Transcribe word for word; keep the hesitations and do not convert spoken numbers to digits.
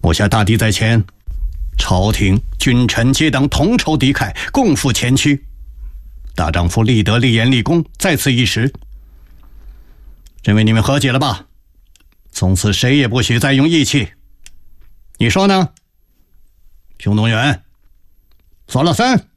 目下大敌在前，朝廷君臣皆当同仇敌忾，共赴前驱。大丈夫立德、立言、立功，在此一时。认为你们和解了吧？从此谁也不许再用义气。你说呢？熊东原，索了森。